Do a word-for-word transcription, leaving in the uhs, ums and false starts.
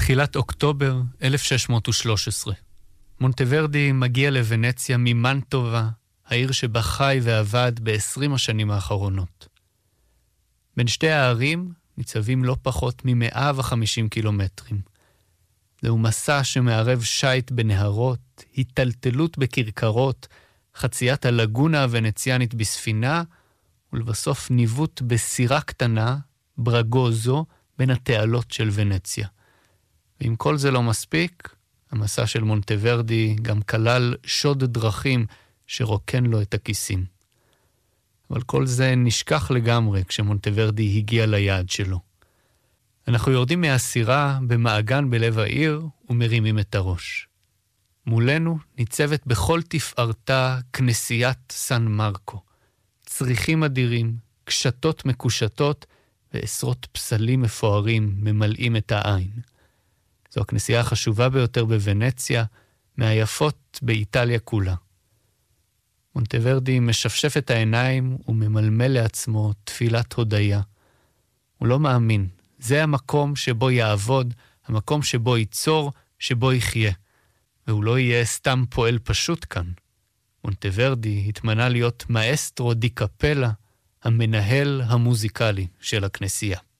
תחילת אוקטובר אלף שש מאות ושלוש עשרה. מונטוורדי מגיע לוונציה ממנטובה, העיר שבה חי ועבד ב-עשרים השנים האחרונות. בין שתי הערים ניצבים לא פחות מ-מאה וחמישים קילומטרים. זהו מסע שמערב שייט בנהרות, היטלטלות בקרקרות, חציית הלגונה הוונציאנית בספינה, ולבסוף ניווט בסירה קטנה, ברגוזו, בין התעלות של ונציה. ואם כל זה לא מספיק, המסע של מונטוורדי גם כלל שוד דרכים שרוקן לו את הכיסים. אבל כל זה נשכח לגמרי כשמונטוורדי הגיע ליעד שלו. אנחנו יורדים מהסירה במעגן בלב העיר ומרימים את הראש. מולנו ניצבת בכל תפארתה כנסיית סן מרקו. צריכים אדירים, קשתות מקושטות ועשרות פסלים מפוארים ממלאים את העין. זו הכנסייה החשובה ביותר בוונציה, מהיפות באיטליה כולה. מונטוורדי משפשף את העיניים וממלמל לעצמו תפילת הודיה. הוא לא מאמין. זה המקום שבו יעבוד, המקום שבו ייצור, שבו יחיה. והוא לא יהיה סתם פועל פשוט כאן. מונטוורדי התמנה להיות מאסטרו די קפלה, המנהל המוזיקלי של הכנסייה.